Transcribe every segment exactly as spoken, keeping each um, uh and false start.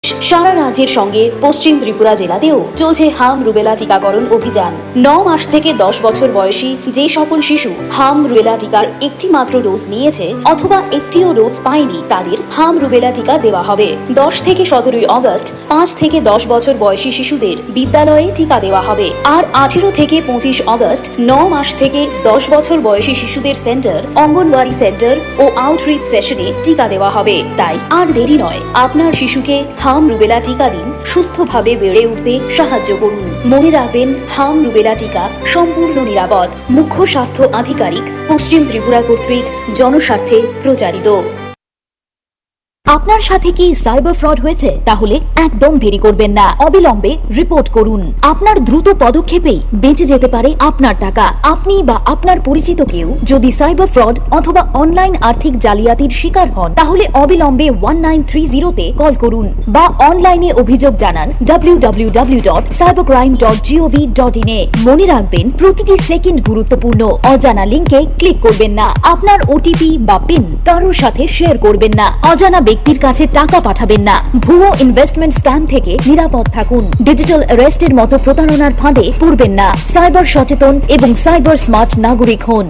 সারা রাজ্যের সঙ্গে পশ্চিম ত্রিপুরা জেলাতেও চলছে হাম রুবেলা টিকাকরণ অভিযান। ন মাস থেকে দশ বছর বয়সী যে সকল শিশু হাম রুবেলা টিকার একটি মাত্র ডোজ নিয়েছে অথবা একটিও ডোজ পায়নি তাদের হাম রুবেলা টিকা দেওয়া হবে। দশ থেকে সতেরোই অগস্ট পাঁচ থেকে দশ বছর বয়সী শিশুদের বিদ্যালয়ে টিকা দেওয়া হবে। আর আঠেরো থেকে পঁচিশ অগস্ট ন মাস থেকে দশ বছর বয়সী শিশুদের সেন্টার, অঙ্গনওয়াড়ি সেন্টার ও আউটরিচ সেশনে টিকা দেওয়া হবে। তাই আর দেরি নয়, আপনার শিশুকে হাম রুবেলা টিকা দিন, সুস্থভাবে বেড়ে উঠতে সাহায্য করুন। মনে রাখবেন, হাম রুবেলা টিকা সম্পূর্ণ নিরাপদ। মুখ্য স্বাস্থ্য আধিকারিক, পশ্চিম ত্রিপুরা কর্তৃক জনস্বার্থে প্রচারিত। আপনার সাথে কি সাইবার ফ্রড হয়েছে? তাহলে একদম দেরি করবেন না, অবিলম্বে রিপোর্ট করুন। আপনার দ্রুত পদক্ষেপেই বেঁচে যেতে পারে আপনার টাকা। আপনি বা আপনার পরিচিত কেউ যদি সাইবার ফ্রড অথবা অনলাইন আর্থিক জালিয়াতির শিকার হন, তাহলে অবিলম্বে ওয়ান নাইন থ্রি জিরোতে কল করুন বা অনলাইনে অভিযোগ জানান W W W dot cyber crime dot gov dot in a. মনে রাখবেন, প্রতিটি সেকেন্ড গুরুত্বপূর্ণ। অজানা লিঙ্কে ক্লিক করবেন না। আপনার ওটিপি বা পিন কারোর সাথে শেয়ার করবেন না। অজানা ব্যক্তির কাছে টাকা পাঠাবেন না। ভুয়ো ইনভেস্টমেন্ট স্ক্যাম থেকে নিরাপদ থাকুন। ডিজিটাল অ্যারেস্টের মতো প্রতারণার ফাঁদে পড়বেন না। সাইবার সচেতন এবং সাইবার স্মার্ট নাগরিক হন।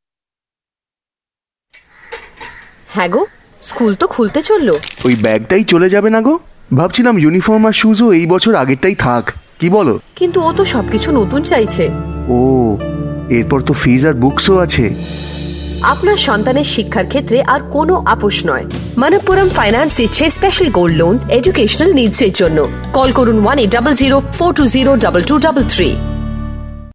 হ্যাঁ গো, স্কুল তো খুলতে চললো। ওই ব্যাগটাই চলে যাবে না গো? ভাবছিলাম ইউনিফর্ম আর শুজও এই বছর আগেরটাই থাক, কি বলো? কিন্তু ও তো সবকিছু নতুন চাইছে। ও, এরপর তো ফিজ আর বুকসও আছে। আপনার সন্তানের শিক্ষার ক্ষেত্রে আর কোনো আপোষ নয়। মনপ্পুরম ফাইন্যান্স দিচ্ছে special gold loan educational needs এর জন্য। কল করুন one eight double zero four two zero double two double three.